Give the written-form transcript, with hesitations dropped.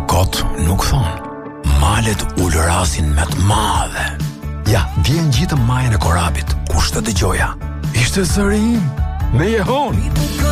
Kot nuk thonë. Malet ulërasin me të madhe. Ja, vjen gjitëm majën e korabit. Kush të dëgjoja? Ishte zëri im, me jehon.